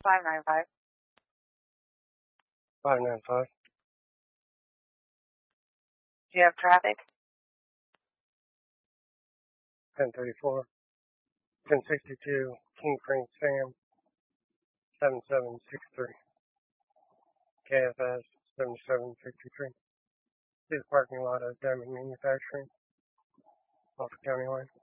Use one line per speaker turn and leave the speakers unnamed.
595.
595.
Do you have traffic?
1034. 1062. King Frank Sam. 7763. KFS 7753. See the parking lot of Diamond Manufacturing off the county line.